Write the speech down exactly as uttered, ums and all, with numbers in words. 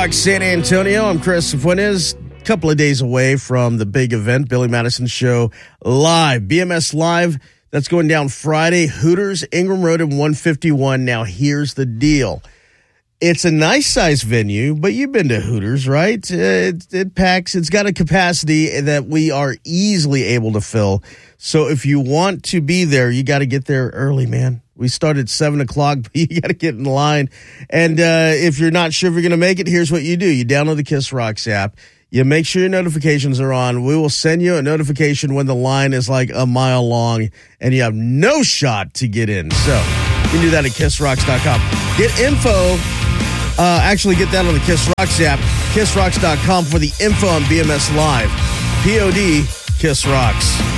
Rock San Antonio. I'm Chris Fuentes. A couple of days away from the big event, Billy Madison Show Live. B M S Live, that's going down Friday. Hooters, Ingram Road in one fifty-one. Now, here's the deal. It's a nice-sized venue, but you've been to Hooters, right? It, it packs. It's got a capacity that we are easily able to fill. So if you want to be there, you got to get there early, man. We start at seven o'clock, but you got to get in line. And uh, if you're not sure if you're going to make it, here's what you do. You download the Kiss Rocks app. You make sure your notifications are on. We will send you a notification when the line is like a mile long and you have no shot to get in. So you can do that at kiss rocks dot com. Get info. Uh, actually, get that on the Kiss Rocks app, kiss rocks dot com for the info on B M S Live. P O D, Kiss Rocks.